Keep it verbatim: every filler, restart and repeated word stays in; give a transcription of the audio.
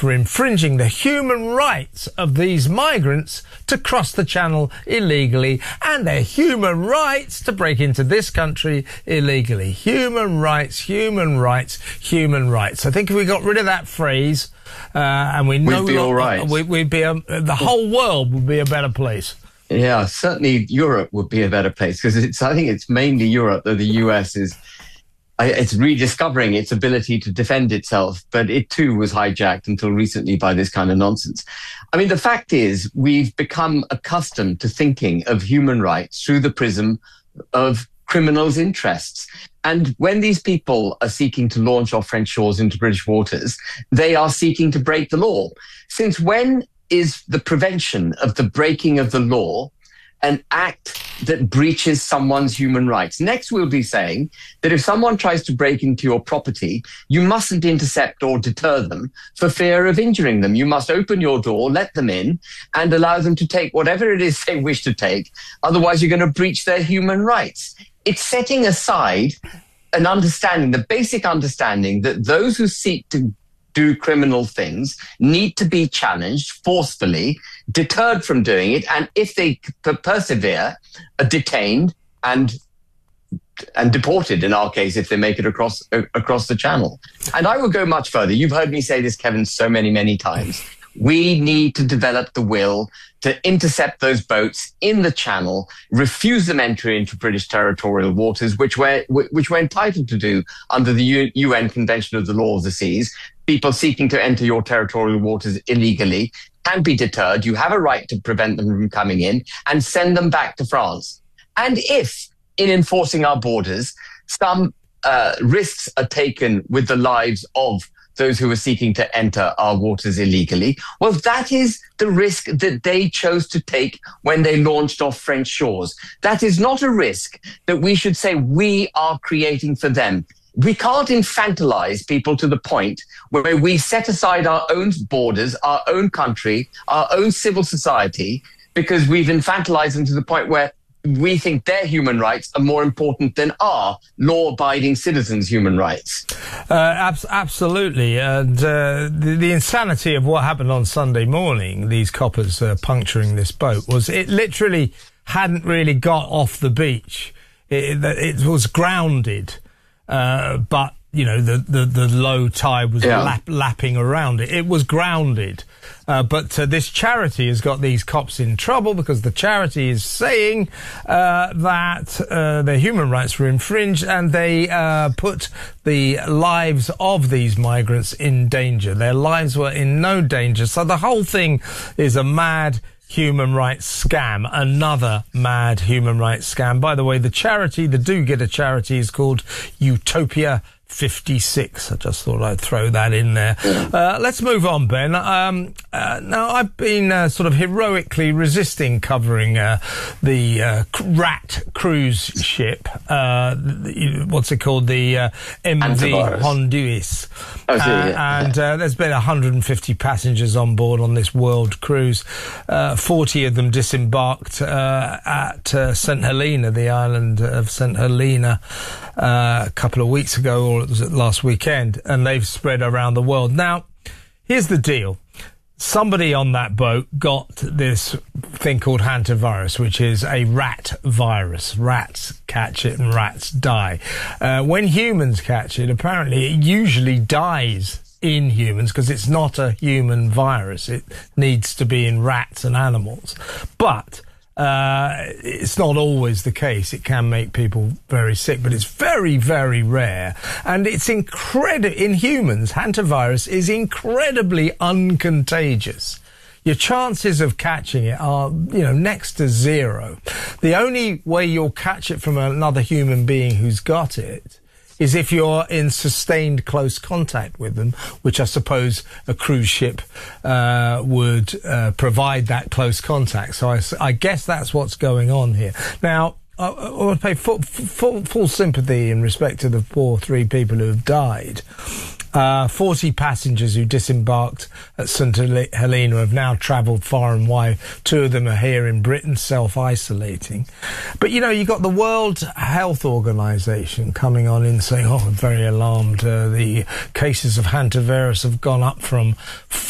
for infringing the human rights of these migrants to cross the channel illegally and their human rights to break into this country illegally. Human rights, human rights, human rights. I think if we got rid of that phrase, uh, and we know we'd be all right. we, we'd be a, the whole world would be a better place. Yeah, certainly Europe would be a better place, because it's, I think it's mainly Europe that the U S is, it's rediscovering its ability to defend itself, but it too was hijacked until recently by this kind of nonsense. I mean, the fact is we've become accustomed to thinking of human rights through the prism of criminals' interests. And when these people are seeking to launch off French shores into British waters, they are seeking to break the law. Since when is the prevention of the breaking of the law an act that breaches someone's human rights? Next, we'll be saying that if someone tries to break into your property, you mustn't intercept or deter them for fear of injuring them. You must open your door, let them in, and allow them to take whatever it is they wish to take. Otherwise, you're going to breach their human rights. It's setting aside an understanding, the basic understanding that those who seek to do criminal things need to be challenged forcefully, deterred from doing it, and if they p- persevere, are detained and and deported, in our case, if they make it across uh, across the channel. And I will go much further. You've heard me say this, Kevin, so many, many times. We need to develop the will to intercept those boats in the channel, refuse them entry into British territorial waters, which we're, which we're entitled to do under the U- UN Convention of the Law of the Seas. People seeking to enter your territorial waters illegally can be deterred. You have a right to prevent them from coming in and send them back to France. And if, in enforcing our borders, some uh, risks are taken with the lives of those who are seeking to enter our waters illegally, well, that is the risk that they chose to take when they launched off French shores. That is not a risk that we should say we are creating for them. We can't infantilize people to the point where we set aside our own borders, our own country, our own civil society, because we've infantilized them to the point where we think their human rights are more important than our law-abiding citizens' human rights. Uh, ab- absolutely. And uh, the, the insanity of what happened on Sunday morning, these coppers uh, puncturing this boat, was it literally hadn't really got off the beach. It, it, it was grounded. Uh, but, you know, the, the, the low tide was yeah. lap, lapping around it. It was grounded. Uh, but uh, this charity has got these cops in trouble because the charity is saying uh, that uh, their human rights were infringed and they uh, put the lives of these migrants in danger. Their lives were in no danger. So the whole thing is a mad human rights scam, another mad human rights scam. By the way, the charity, the do-getter charity, is called Utopia fifty-six. I just thought I'd throw that in there. Uh, let's move on, Ben. Um, uh, now, I've been uh, sort of heroically resisting covering uh, the uh, rat cruise ship. Uh, the, what's it called? The uh, M V Honduras. Oh, so, uh, yeah. And uh, there's been one hundred fifty passengers on board on this world cruise. Uh, forty of them disembarked uh, at uh, Saint Helena, the island of Saint Helena, uh, a couple of weeks ago, or it was last weekend, and they've spread around the world. Now, here's the deal. Somebody on that boat got this thing called hantavirus, which is a rat virus. Rats catch it and rats die. Uh, when humans catch it, apparently it usually dies in humans because it's not a human virus. It needs to be in rats and animals. But Uh, it's not always the case. It can make people very sick, but it's very, very rare. And it's incredible. In humans, hantavirus is incredibly uncontagious. Your chances of catching it are, you know, next to zero. The only way you'll catch it from another human being who's got it is if you're in sustained close contact with them, which I suppose a cruise ship uh, would uh, provide that close contact. So I, I guess that's what's going on here. Now, I, I want to pay full, full, full sympathy in respect to the poor three people who have died. Uh, forty passengers who disembarked at Saint Helena have now travelled far and wide. Two of them are here in Britain, self-isolating. But, you know, you've got the World Health Organization coming on in saying, oh, I'm very alarmed. Uh, the cases of hantavirus have gone up from